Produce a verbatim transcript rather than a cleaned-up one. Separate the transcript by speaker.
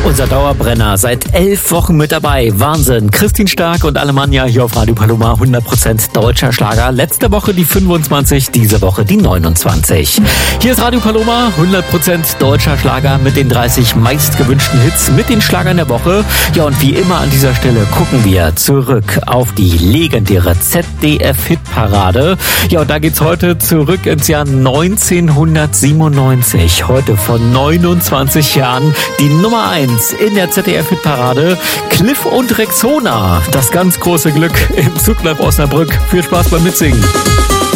Speaker 1: Unser Dauerbrenner, seit elf Wochen mit dabei. Wahnsinn. Christine Stark und Alemannia hier auf Radio Paloma. hundert Prozent deutscher Schlager. Letzte Woche die fünfundzwanzig, diese Woche die neunundzwanzig. Hier ist Radio Paloma, hundert Prozent deutscher Schlager mit den dreißig meistgewünschten Hits, mit den Schlagern der Woche. Ja, und wie immer an dieser Stelle gucken wir zurück auf die legendäre Z D F-Hitparade. Ja, und da geht's heute zurück ins Jahr neunzehnhundertsiebenundneunzig. Heute vor neunundzwanzig Jahren die Nummer eins in der Z D F-Hitparade. Cliff und Rexona. Das ganz große Glück im Zug nach Osnabrück. Viel Spaß beim Mitsingen.